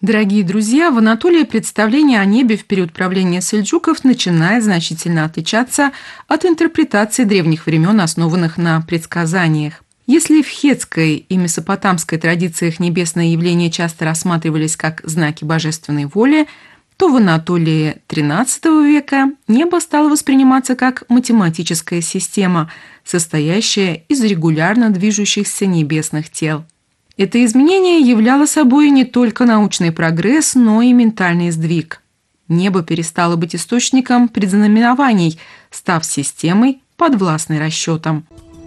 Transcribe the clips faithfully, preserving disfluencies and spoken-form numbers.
Дорогие друзья, в Анатолии представление о небе в период правления сельджуков начинает значительно отличаться от интерпретации древних времен, основанных на предсказаниях. Если в хетской и месопотамской традициях небесные явления часто рассматривались как знаки божественной воли, то в Анатолии тринадцатого века небо стало восприниматься как математическая система, состоящая из регулярно движущихся небесных тел. Это изменение являло собой не только научный прогресс, но и ментальный сдвиг. Небо перестало быть источником предзнаменований, став системой, подвластной расчетам.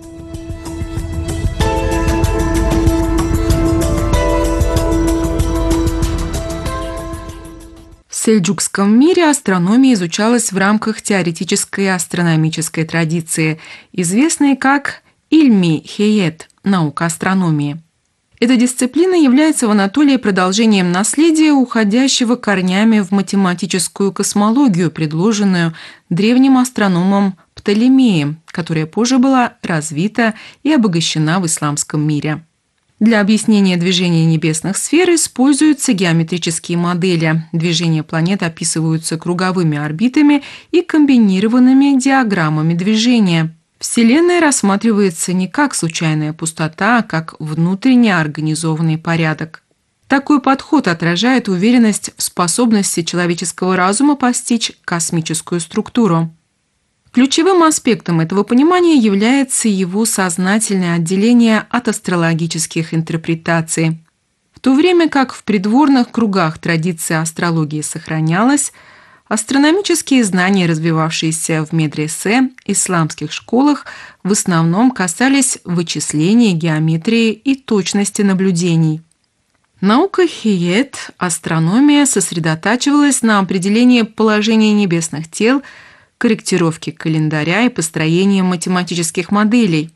В сельджукском мире астрономия изучалась в рамках теоретической астрономической традиции, известной как Ильми-Хейет – наука астрономии. Эта дисциплина является в Анатолии продолжением наследия, уходящего корнями в математическую космологию, предложенную древним астрономом Птолемеем, которая позже была развита и обогащена в исламском мире. Для объяснения движения небесных сфер используются геометрические модели. Движения планет описываются круговыми орбитами и комбинированными диаграммами движения. Вселенная рассматривается не как случайная пустота, а как внутренне организованный порядок. Такой подход отражает уверенность в способности человеческого разума постичь космическую структуру. Ключевым аспектом этого понимания является его сознательное отделение от астрологических интерпретаций. В то время как в придворных кругах традиция астрологии сохранялась, астрономические знания, развивавшиеся в медресе, исламских школах, в основном касались вычисления, геометрии и точности наблюдений. Наука Хейет, астрономия, сосредотачивалась на определении положения небесных тел, корректировке календаря и построении математических моделей.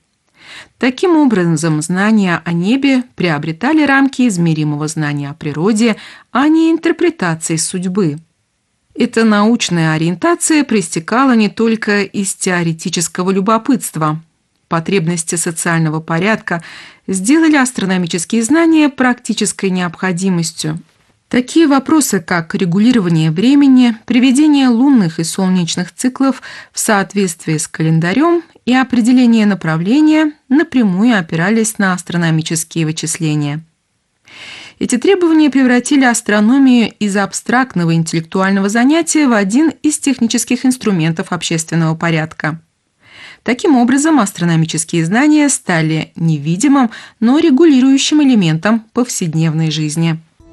Таким образом, знания о небе приобретали рамки измеримого знания о природе, а не интерпретации судьбы. Эта научная ориентация проистекала не только из теоретического любопытства. Потребности социального порядка сделали астрономические знания практической необходимостью. Такие вопросы, как регулирование времени, приведение лунных и солнечных циклов в соответствии с календарем и определение направления, напрямую опирались на астрономические вычисления. Эти требования превратили астрономию из абстрактного интеллектуального занятия в один из технических инструментов общественного порядка. Таким образом, астрономические знания стали невидимым, но регулирующим элементом повседневной жизни.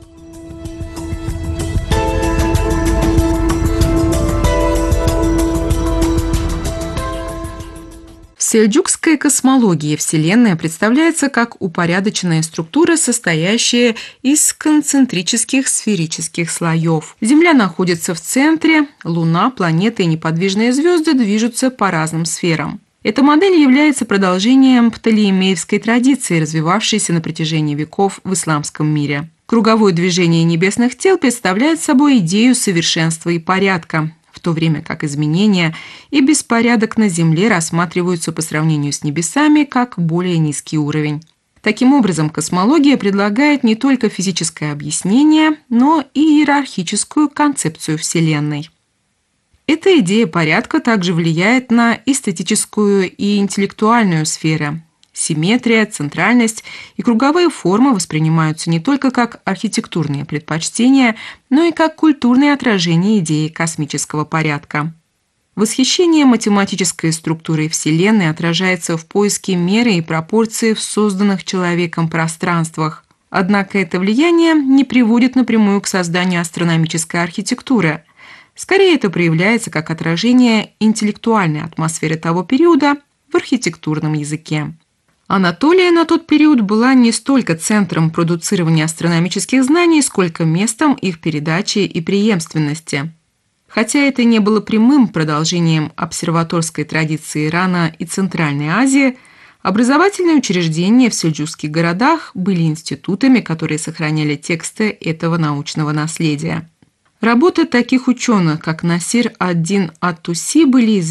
В сельджукской космологии Вселенная представляется как упорядоченная структура, состоящая из концентрических сферических слоев. Земля находится в центре, Луна, планеты и неподвижные звезды движутся по разным сферам. Эта модель является продолжением птолемеевской традиции, развивавшейся на протяжении веков в исламском мире. Круговое движение небесных тел представляет собой идею совершенства и порядка, в то время как изменения и беспорядок на Земле рассматриваются по сравнению с небесами как более низкий уровень. Таким образом, космология предлагает не только физическое объяснение, но и иерархическую концепцию Вселенной. Эта идея порядка также влияет на эстетическую и интеллектуальную сферы. Симметрия, центральность и круговые формы воспринимаются не только как архитектурные предпочтения, но и как культурное отражение идеи космического порядка. Восхищение математической структурой Вселенной отражается в поиске меры и пропорции в созданных человеком пространствах. Однако это влияние не приводит напрямую к созданию астрономической архитектуры. Скорее, это проявляется как отражение интеллектуальной атмосферы того периода в архитектурном языке. Анатолия на тот период была не столько центром продуцирования астрономических знаний, сколько местом их передачи и преемственности. Хотя это не было прямым продолжением обсерваторской традиции Ирана и Центральной Азии, образовательные учреждения в сельджукских городах были институтами, которые сохраняли тексты этого научного наследия. Работы таких ученых, как Насир ад-Дин ат-Туси, были известны